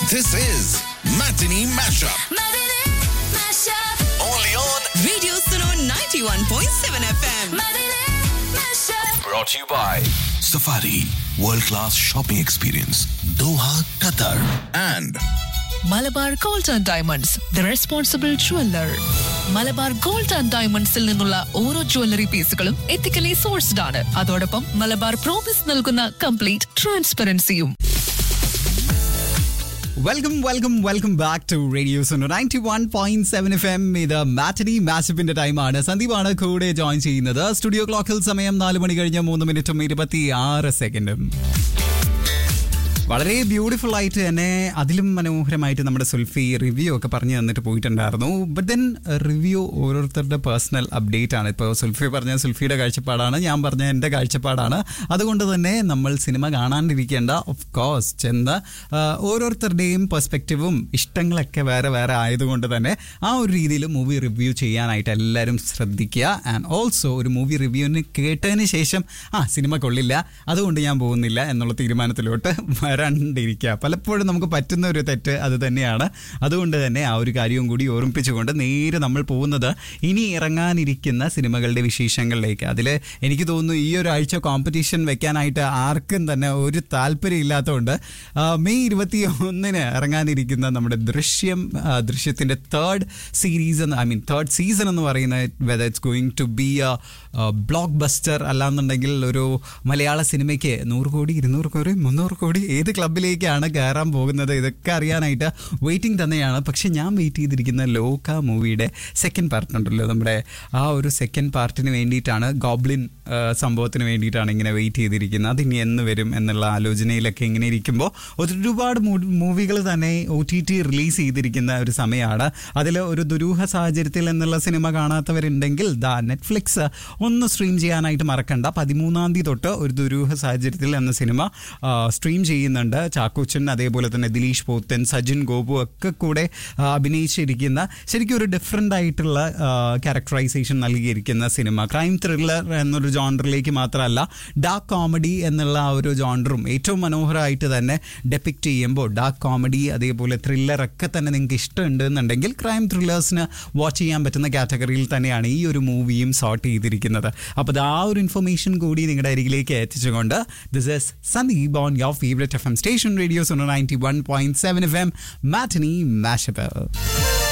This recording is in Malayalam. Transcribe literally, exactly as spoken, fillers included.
This is Matinee Mashup. Matinee Mashup. Only on Radio Suno ninety-one point seven F M. Matinee Mashup. brought to you by Safari World Class Shopping Experience, Doha, Qatar, and Malabar gold and diamonds the responsible jeweller. Malabar gold and ഡയമണ്ട്സിൽ നിന്നുള്ള ഓരോ ജ്വല്ലറി പീസുകളും എത്തിക്കലി സോഴ്സ്ഡ് ആണ്. അതോടൊപ്പം മലബാർ പ്രോമിസ് നൽകുന്ന complete ട്രാൻസ്പെറൻസിയും. Welcome welcome welcome back to radio Suno ninety one point seven F M. ഇത് മാറ്റനി മാഷപ്പിന്റെ ടൈമാണ്. സന്ദീപാണ് കൂടെ ജോയിൻ ചെയ്യുന്നത്. സ്റ്റുഡിയോ ക്ലോക്കിൽ സമയം നാല് മണി കഴിഞ്ഞ് മൂന്ന് മിനിറ്റും ഇരുപത്തി ആറ് സെക്കൻഡും. വളരെ ബ്യൂട്ടിഫുൾ ആയിട്ട് തന്നെ അതിലും മനോഹരമായിട്ട് നമ്മുടെ സുൽഫി റിവ്യൂ ഒക്കെ പറഞ്ഞു തന്നിട്ട് പോയിട്ടുണ്ടായിരുന്നു. ബട്ട് ദെൻ റിവ്യൂ ഓരോരുത്തരുടെ പേഴ്സണൽ അപ്ഡേറ്റ് ആണ്. ഇപ്പോൾ സുൽഫി പറഞ്ഞ സുൽഫിയുടെ കാഴ്ചപ്പാടാണ്, ഞാൻ പറഞ്ഞ എൻ്റെ കാഴ്ചപ്പാടാണ്. അതുകൊണ്ട് തന്നെ നമ്മൾ സിനിമ കാണാണ്ടിരിക്കേണ്ട. ഓഫ് കോഴ്സ് ചെന്ന് ഓരോരുത്തരുടെയും പെർസ്പെക്റ്റീവും ഇഷ്ടങ്ങളൊക്കെ വേറെ വേറെ ആയതുകൊണ്ട് തന്നെ ആ ഒരു രീതിയിൽ മൂവി റിവ്യൂ ചെയ്യാനായിട്ട് എല്ലാവരും ശ്രദ്ധിക്കുക. ആൻഡ് ഓൾസോ ഒരു മൂവി റിവ്യൂവിന് കേട്ടതിന് ശേഷം ആ സിനിമ കൊള്ളില്ല അതുകൊണ്ട് ഞാൻ പോകുന്നില്ല എന്നുള്ള തീരുമാനത്തിലോട്ട് വരാണ്ടിരിക്കുക. പലപ്പോഴും നമുക്ക് പറ്റുന്ന ഒരു തെറ്റ് അത് തന്നെയാണ്. അതുകൊണ്ട് തന്നെ ആ ഒരു കാര്യവും കൂടി ഓർമ്മിപ്പിച്ചുകൊണ്ട് നേരെ നമ്മൾ പോകുന്നത് ഇനി ഇറങ്ങാനിരിക്കുന്ന സിനിമകളുടെ വിശേഷങ്ങളിലേക്ക്. അതിൽ എനിക്ക് തോന്നുന്നു ഈ ഒരു ആഴ്ച കോമ്പറ്റീഷൻ വെക്കാനായിട്ട് ആർക്കും തന്നെ ഒരു താല്പര്യം ഇല്ലാത്തതുകൊണ്ട് മെയ് ഇരുപത്തി ഒന്നിന് ഇറങ്ങാനിരിക്കുന്ന നമ്മുടെ ദൃശ്യം ദൃശ്യത്തിൻ്റെ തേർഡ് സീരീസ് എന്ന് ഐ മീൻ തേർഡ് സീസൺ എന്ന് പറയുന്നത് whether it's going to B A block buster അല്ലാന്നുണ്ടെങ്കിൽ ഒരു മലയാള സിനിമയ്ക്ക് നൂറ് കോടി ഇരുന്നൂറ് കോടി മുന്നൂറ് കോടി ഏത് ക്ലബിലേക്കാണ് കയറാൻ പോകുന്നത് ഇതൊക്കെ അറിയാനായിട്ട് വെയിറ്റിംഗ് തന്നെയാണ്. പക്ഷെ ഞാൻ വെയിറ്റ് ചെയ്തിരിക്കുന്ന ലോക മൂവിയുടെ സെക്കൻഡ് പാർട്ട് ഉണ്ടല്ലോ, നമ്മുടെ ആ ഒരു സെക്കൻഡ് പാർട്ടിന് വേണ്ടിയിട്ടാണ്, ഗോബ്ലിൻ സംഭവത്തിന് വേണ്ടിയിട്ടാണ് ഇങ്ങനെ വെയിറ്റ് ചെയ്തിരിക്കുന്നത്. അതിനി എന്ന് വരും എന്നുള്ള ആലോചനയിലൊക്കെ ഇങ്ങനെ ഇരിക്കുമ്പോൾ ഒരുപാട് മൂവികൾ തന്നെ ഒ ടി ടി റിലീസ് ചെയ്തിരിക്കുന്ന ഒരു സമയമാണ്. അതിൽ ഒരു ദുരൂഹ സാഹചര്യത്തിൽ എന്നുള്ള സിനിമ കാണാത്തവരുണ്ടെങ്കിൽ ദാ നെറ്റ്ഫ്ലിക്സ് ഒന്ന് സ്ട്രീം ചെയ്യാനായിട്ട് മറക്കണ്ട. പതിമൂന്നാം തീയതി തൊട്ട് ഒരു ദുരൂഹ സാഹചര്യത്തിൽ എന്ന സിനിമ സ്ട്രീം ചെയ്യുന്നുണ്ട്. ചാക്കോച്ചൻ അതേപോലെ തന്നെ ദിലീഷ് പോത്തൻ സജിൻ ഗോപു ഒക്കെ കൂടെ അഭിനയിച്ചിരിക്കുന്ന ശരിക്കും ഒരു ഡിഫറെൻ്റ് ആയിട്ടുള്ള ക്യാരക്ടറൈസേഷൻ നൽകിയിരിക്കുന്ന സിനിമ. ക്രൈം ത്രില്ലർ എന്നൊരു ജോണറിലേക്ക് മാത്രമല്ല ഡാർക്ക് കോമഡി എന്നുള്ള ആ ഒരു ജോണറും ഏറ്റവും മനോഹരമായിട്ട് തന്നെ ഡെപ്പിക്റ്റ് ചെയ്യുമ്പോൾ ഡാർക്ക് കോമഡി അതേപോലെ ത്രില്ലർ ഒക്കെ തന്നെ നിങ്ങൾക്ക് ഇഷ്ടമുണ്ട് എന്നുണ്ടെങ്കിൽ ക്രൈം ത്രില്ലേഴ്സിന് വാച്ച് ചെയ്യാൻ പറ്റുന്ന കാറ്റഗറിയിൽ തന്നെയാണ് ഈ ഒരു മൂവിയും സോർട്ട് ചെയ്തിരിക്കുന്നത്. അപ്പോൾ അത് ആ ഒരു ഇൻഫർമേഷൻ കൂടി നിങ്ങളുടെ അരികിലേക്ക് എത്തിച്ചുകൊണ്ട് this is Sandeep on your favourite F M station radio Suno ninety one point seven F M matinee mashup.